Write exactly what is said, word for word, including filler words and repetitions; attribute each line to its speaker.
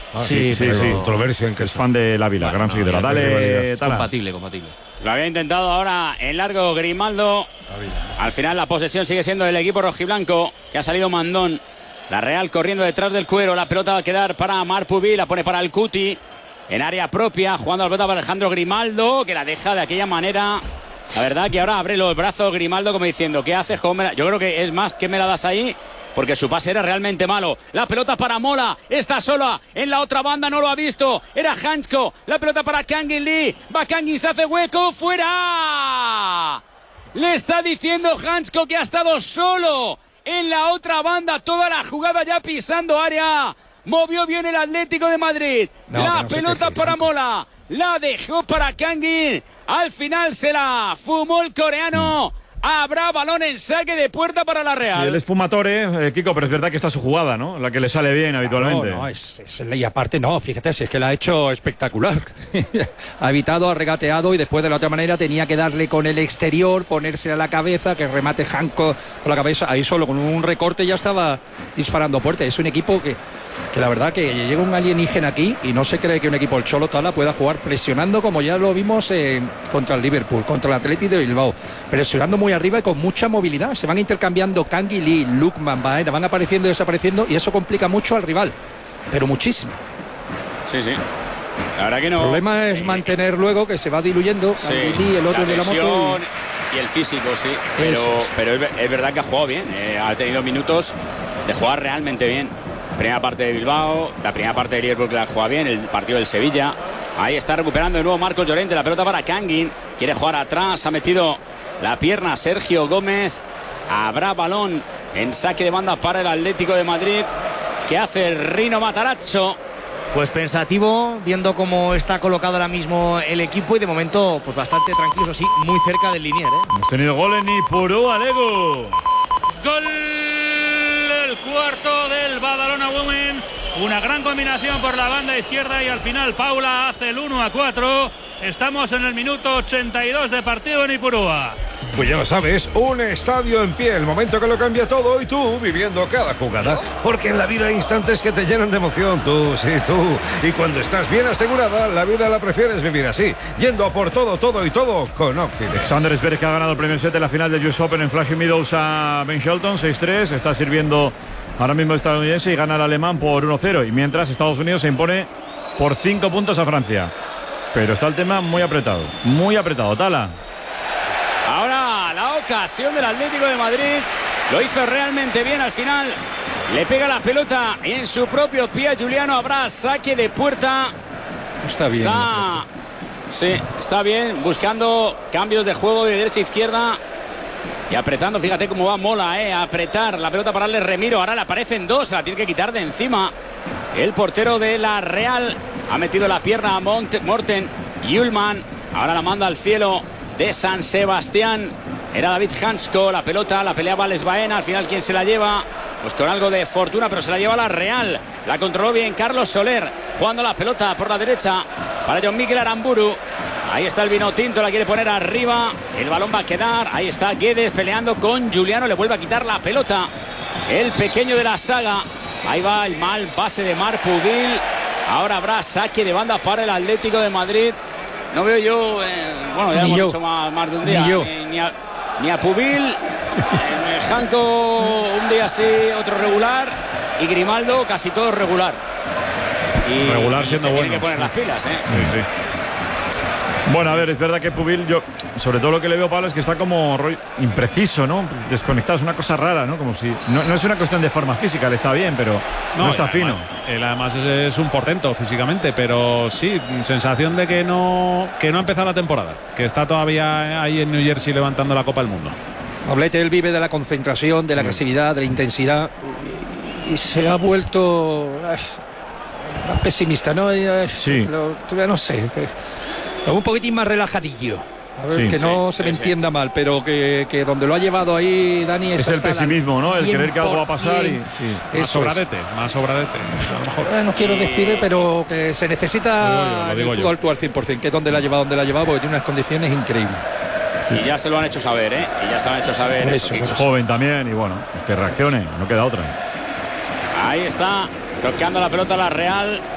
Speaker 1: Ah, sí, sí, sí.
Speaker 2: Controversia en que
Speaker 1: es fan de la Vila, bueno, gran no, seguidora. Dale, Tala.
Speaker 3: Compatible, compatible.
Speaker 4: Lo había intentado ahora en largo Grimaldo. Al final la posesión sigue siendo del equipo rojiblanco, que ha salido mandón. La Real corriendo detrás del cuero. La pelota va a quedar para Marpuví, la pone para el Cuti. En área propia, jugando la pelota para Alejandro Grimaldo, que la deja de aquella manera. La verdad que ahora abre los brazos Grimaldo como diciendo, ¿qué haces? ¿Cómo me la...? Yo creo que es más que me la das ahí, porque su pase era realmente malo. La pelota para Mola, está sola en la otra banda, no lo ha visto. Era Hansko, la pelota para Kangin Lee. Va Kangin, se hace hueco, fuera. Le está diciendo Hansko que ha estado solo en la otra banda, toda la jugada ya pisando área. Movió bien el Atlético de Madrid. No, la no pelota para Mola. La dejó para Kangin. Al final se la fumó el coreano. Habrá balón en saque de puerta para la Real.
Speaker 1: Sí, él es fumatore, eh, Kiko, pero es verdad que está su jugada, ¿no? La que le sale bien habitualmente.
Speaker 5: No, no, es, es, y aparte no, fíjate, si es que la ha hecho espectacular. Ha evitado, ha regateado y después de la otra manera tenía que darle con el exterior, ponerse a la cabeza, que remate Hanko con la cabeza. Ahí solo con un recorte ya estaba disparando puerta. Es un equipo que, que la verdad que llega un alienígena aquí y no se cree que un equipo, el Cholo Tala, pueda jugar presionando como ya lo vimos eh, contra el Liverpool, contra el Athletic de Bilbao. Presionando muy arriba y con mucha movilidad. Se van intercambiando Kangin Lee, Lukman, Baena, van apareciendo y desapareciendo y eso complica mucho al rival, pero muchísimo.
Speaker 4: Sí, sí. La verdad que no.
Speaker 5: El problema es mantener luego que se va diluyendo.
Speaker 4: Sí,
Speaker 5: Kangin Lee, el otro de la moto.
Speaker 4: Y... y el físico, sí. Pero, pero es, es verdad que ha jugado bien. Eh, ha tenido minutos de jugar realmente bien. La primera parte de Bilbao, la primera parte de Liverpool que la juega bien, el partido del Sevilla. Ahí está recuperando de nuevo Marcos Llorente. La pelota para Kangin. Quiere jugar atrás. Ha metido la pierna Sergio Gómez. Habrá balón en saque de banda para el Atlético de Madrid. ¿Qué hace Rino Matarazzo?
Speaker 6: Pues pensativo, viendo cómo está colocado ahora mismo el equipo y de momento pues bastante tranquilo, sí, muy cerca del linier, ¿eh?
Speaker 1: Hemos tenido gol en Ipurú, Alego.
Speaker 7: Gol, el cuarto del Badalona Women. Una gran combinación por la banda izquierda y al final Paula hace el uno a cuatro. Estamos en el minuto ochenta y dos de partido en Ipurúa.
Speaker 2: Pues ya lo sabes, un estadio en pie, el momento que lo cambia todo y tú viviendo cada jugada. Porque en la vida hay instantes que te llenan de emoción, tú, sí, tú. Y cuando estás bien asegurada, la vida la prefieres vivir así, yendo a por todo, todo y todo con Oxide.
Speaker 1: Alexander Zverev, que ha ganado el premio siete en la final del U S Open en Flushing Meadows a Ben Shelton, seis tres, está sirviendo ahora mismo el estadounidense y gana el alemán por uno cero. Y mientras Estados Unidos se impone por cinco puntos a Francia. Pero está el tema muy apretado, muy apretado. Tala.
Speaker 4: Ahora la ocasión del Atlético de Madrid. Lo hizo realmente bien al final. Le pega la pelota en su propio pie a Juliano. Habrá saque de puerta.
Speaker 5: Está bien.
Speaker 4: Está, sí, está bien. Buscando cambios de juego de derecha a izquierda. Y apretando, fíjate cómo va Mola, eh, a apretar la pelota para darle Remiro. Ahora le aparecen dos, la tiene que quitar de encima. El portero de la Real ha metido la pierna a Mont Morten Ullman. Ahora la manda al cielo de San Sebastián. Era David Hansko, la pelota la peleaba Les Baena. Al final, ¿quién se la lleva? Pues con algo de fortuna, pero se la lleva la Real. La controló bien Carlos Soler, jugando la pelota por la derecha para John Miguel Aramburu. Ahí está el vino tinto, la quiere poner arriba. El balón va a quedar. Ahí está Guedes peleando con Juliano. Le vuelve a quitar la pelota el pequeño de la saga. Ahí va el mal pase de Marpudil. Ahora habrá saque de banda para el Atlético de Madrid. No veo yo, eh, bueno, ya
Speaker 5: ni
Speaker 4: hemos
Speaker 5: yo.
Speaker 4: hecho más, más de un día.
Speaker 5: Ni, yo.
Speaker 4: Ni, ni, a, ni a Pubil, eh, Janko un día sí, otro regular. Y Grimaldo casi todo regular. Y,
Speaker 1: regular
Speaker 4: y
Speaker 1: siendo
Speaker 4: se
Speaker 1: bueno.
Speaker 4: tiene que poner las pilas, ¿eh?
Speaker 1: Sí, sí. Bueno, a ver, es verdad que Pubil, yo, sobre todo lo que le veo, Pablo, es que está como impreciso, ¿no? Desconectado, es una cosa rara, ¿no? Como si, no, no es una cuestión de forma física, le está bien, pero no, no está
Speaker 7: él
Speaker 1: fino.
Speaker 7: Además, él además es, es un portento físicamente, pero sí, sensación de que no, que no ha empezado la temporada, que está todavía ahí en New Jersey levantando la Copa del Mundo.
Speaker 5: Noblete, él vive de la concentración, de la agresividad, de la intensidad y, y se ha vuelto ay, más pesimista, ¿no? Ay,
Speaker 1: sí.
Speaker 5: Lo, no sé. Un poquitín más relajadillo. A ver, sí, que no sí, se me sí, entienda sí. mal, pero que, que donde lo ha llevado ahí Dani es,
Speaker 1: es el pesimismo, ¿no? El querer que algo va a pasar y
Speaker 7: sí. más sobradete, es. más sobradete. A lo mejor.
Speaker 5: Eh, no quiero decir, pero que se necesita el fútbol tú al cien por cien, que es donde la ha llevado, donde la ha llevado, porque tiene unas condiciones increíbles.
Speaker 4: Sí. Y ya se lo han hecho saber, ¿eh? Y ya se lo han hecho saber.
Speaker 1: Eso, eso, es joven también y bueno, es que reaccione, no queda otra.
Speaker 4: Ahí está, tocando la pelota la Real.